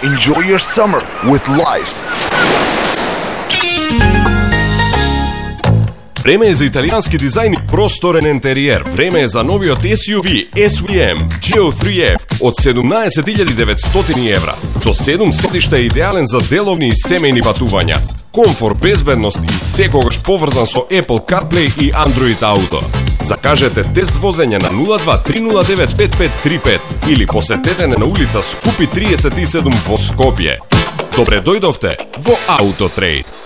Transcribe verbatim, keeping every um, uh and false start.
Enjoy your summer with life. Време е за италијански дизајн и просторен интериер. Време е за новиот Ес Ју Ви Ес Ви Ем Джи О три Еф од седумнаесет илјади и деветстотини евра. Со седум седишта е идеален за деловни и семејни патувања. Комфор, безбедност и секогаш поврзан со Apple CarPlay и Android Auto. Закажете тест возење на нула два три нула девет пет пет три пет или посетете на улица Скупи триесет и седум во Скопје. Добре дојдовте во Autotrade.